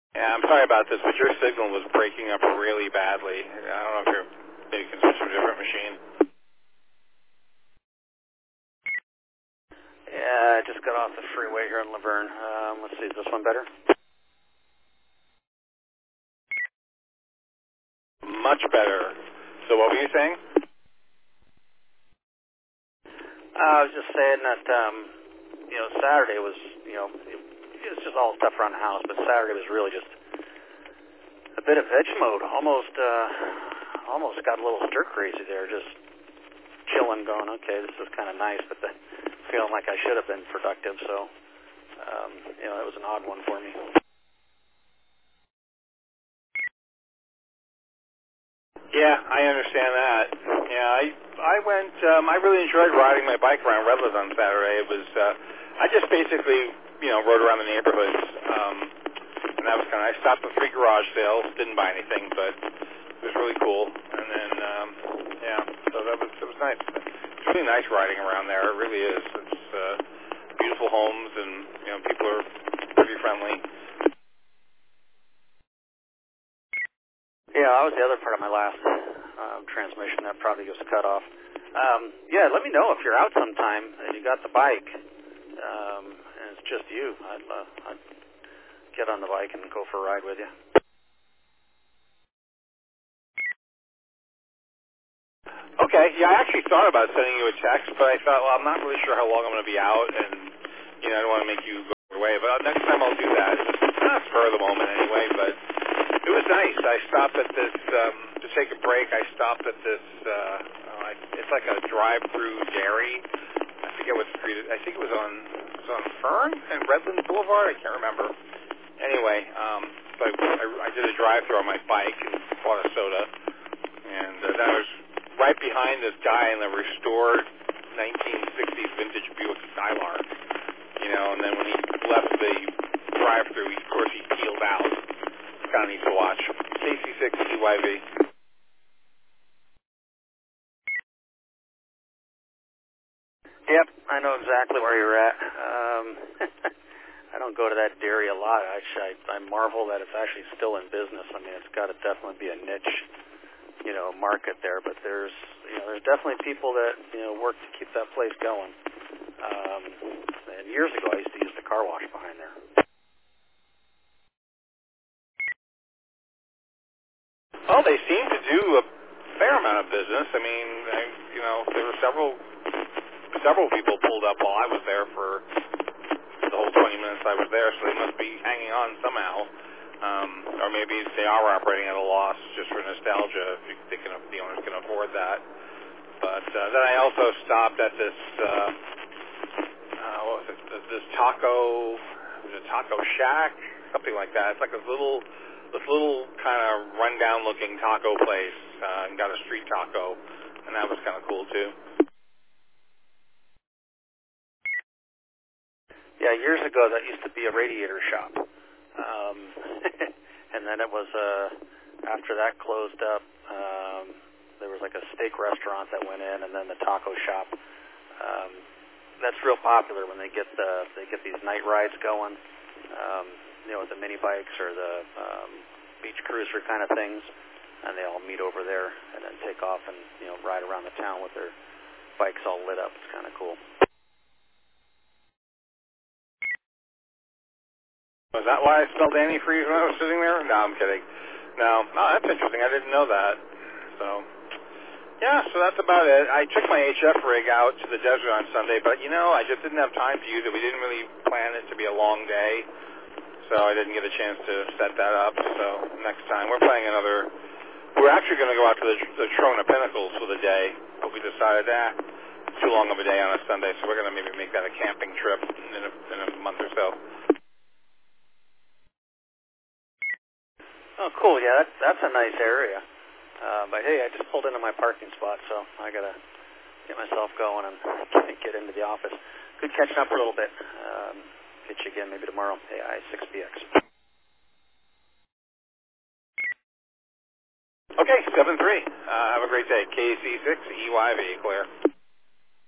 Yeah, I'm sorry about this, but your signal was breaking up really badly. I don't know if you're maybe can switch to a different machine. Yeah, I just got off the freeway here in Laverne. Let's see, is this one better? Much better. So what were you saying? I was just saying that, Saturday was, it was just all stuff around the house, but Saturday was really just a bit of veg mode. Almost got a little stir crazy there, just chilling, going, okay, this is kind of nice, but feeling like I should have been productive, so, it was an odd one for me. Yeah, I understand that. Yeah, I went. I really enjoyed riding my bike around Redlands on Saturday. It was. I just basically, rode around the neighborhoods, and that was kind of. I stopped at 3 garage sales, didn't buy anything, but it was really cool. And then, so it was nice. It's really nice riding around there. It really is. It's beautiful homes, and people are pretty friendly. Yeah, that was the other part of my last transmission that probably was cut off. Let me know if you're out sometime and you got the bike, and it's just you. I'd get on the bike and go for a ride with you. Okay, yeah, I actually thought about sending you a text, but I thought, well, I'm not really sure how long I'm going to be out, and, I don't want to make you go away, but next time I'll do that. Not spur of the moment anyway, but it was nice. I stopped at this, to take a break, I stopped at this, it's like a drive-through dairy. I forget what street I think it was on Fern and Redlands Boulevard, I can't remember. Anyway, so I did a drive-through on my bike and bought a soda, and that was right behind this guy in the restored 1960s vintage Buick Skylark, and then when he left the drive-through, of course he peeled out. It's kind of neat to watch. KC6 EYV. Yep, I know exactly where you're at. I don't go to that dairy a lot. I marvel that it's actually still in business. I mean, it's got to definitely be a niche, market there. But there's definitely people that work to keep that place going. And years ago, I used to use the car wash behind there. Well, they seem to do a fair amount of business. I mean, there were several people pulled up while I was there for the whole 20 minutes I was there, so they must be hanging on somehow. Or maybe they are operating at a loss just for nostalgia if the owners can afford that. But then I also stopped at this, what was it, this taco shack, something like that. It's like this little kind of rundown looking taco place, and got a street taco, and that was kind of cool too. Yeah, years ago that used to be a radiator shop, and then it was after that closed up. There was like a steak restaurant that went in, and then the taco shop. That's real popular when they get these night rides going, with the mini bikes or the beach cruiser kind of things, and they all meet over there and then take off and ride around the town with their bikes all lit up. It's kind of cool. Was that why I smelled antifreeze when I was sitting there? No, I'm kidding. No, that's interesting. I didn't know that. So, yeah, so that's about it. I took my HF rig out to the desert on Sunday, but, I just didn't have time to use it. We didn't really plan it to be a long day, so I didn't get a chance to set that up. So next time, we're actually going to go out to the Trona Pinnacles for the day, but we decided that it's too long of a day on a Sunday, so we're going to maybe make that a camping trip in a month or so. Oh, cool. Yeah, that's a nice area. But hey, I just pulled into my parking spot, so I gotta get myself going and get into the office. Good catching up for a little bit. Get you again maybe tomorrow. AI 6BX. Okay, 7-3. Have a great day. KC6 EYV, clear.